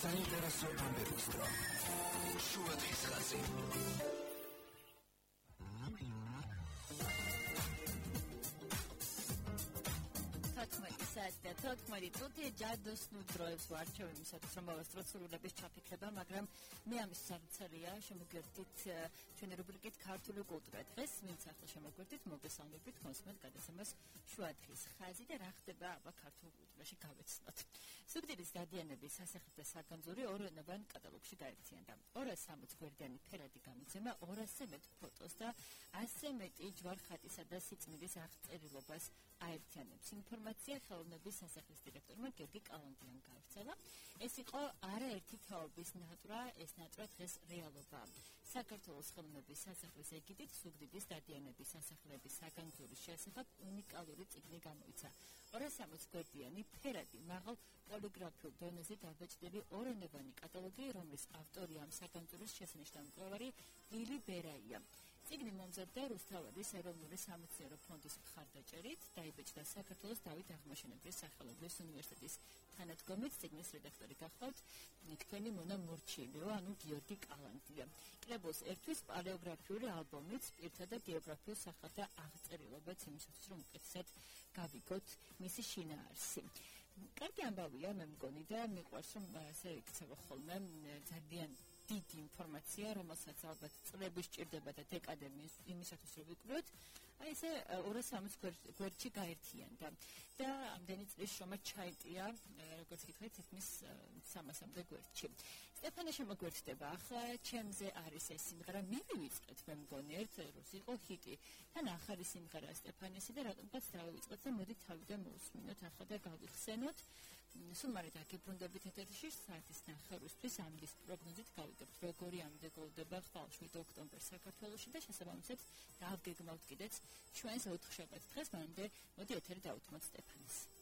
საინტერესო ამბების დრო. შუადღის ხაზი. და თოქმედი თუთი ჯადოს ნუდროებს ვარჩევ იმისათვის რომ ავასტროცულების ჩაფიქრება, მაგრამ მე ამის სამცელია შემოგვერთით ჩვენი რუბრიკით ქართული კულტურა. დღეს ვინც ახლა შემოგვერთით მოგესალმებით კონსუმენტ გადაცემას შუადღის ხაზი და რა ხდება აბა ქართულ კულტურაში გავეცნოთ. სუგდიდის დადიანების სასახლე საგანძური ორენოვან კატალოგში გაერთიანდა. 260 გვერდიანი ფერადი გამოცემა 200-ზე მეტ ფოტოს და 100-ზე მეტი ჯვარ-ხატისა და სიწმინდის აღწერილობას აერთიანებს. ინფორმაცია ხელოვნების სასახლის დირექტორმა გიორგი კალანდიამ გავრცელა. ეს იყო არაერთი თაობის ნატრა, ეს ნატრა დღეს რეალობაა. საქართველოს ხელოვნების სასახლის ეგიდით სუგდიდის დადიანების სასახლეების საგანძურის შესახებ უნიკალური წიგნი გამოიცა. 260 გვერდიანი ფერადი მაღალ პოლიგრაფიულ დონეზე დაბეჭდილი ორენოვანი კატალოგი, რომლის ავტორია ამ საგანძურის შესანიშნავი მკვლევარი ლილი ბერაია. წიგნი მომზადდა რუსთავადის ეროვნული სამეცნიერო ფონდის მხარდაჭერით, დაიბეჭდა საქართველოს დავით აღმაშენებლის სახელობის უნივერსიტეტის თანადგომით. წიგნის რედაქტორი გახლავთ თქვენი მონა მორჩილიო, ანუ გიორგი კალანდია. კრებულს ერთვის პალეოგრაფიული ალბომით, პირთა და გეოგრაფიულ სახალთა აღწერილობაც იმისათვის, რომ უკეთესად გავიგოთ მისი შინაარსი. კარგი ამბავია, მე მგონი და მიყვარს, რომ ასე იქცევა ხოლმე ძალიან დიდი ინფორმაცია, რომელსაც ალბათ წლები სჭირდება და დეკადები იმისათვის რომ ვიკვლევთ, აი ესე 260 გვერდში გაერთიანდა და ამდენი წლის შრომა ჩაიტია, როგორც გითხარით, თითქმის 300-მდე გვერდში. სტეფანე შემოგვერთდება ახლა, ჩემზე არის ეს სიმღერა, მე ვივიწყეთ, მე მგონი ერთ რუს იყო ჰიტი. თან ახალი სიმღერა სტეფანესი და რატომღაც დავივიწყეთ და მოდით თავიდან მოვუსმინოთ ახლა და გავიხსენოთ. სულ მალე დაგიბრუნდებით ეთერში საათის ნახევრისთვის ამდის პროგნოზით გავიგებთ როგორი ამდეგოლდება ხვალ 7 ოქტომბერს საქართველოში და შესაბამისად დავგეგმავთ კიდეც ჩვენს 4 შაბათ დღეს მანამდე მოდი ეთერი დავუთმოთ სტეფანეს.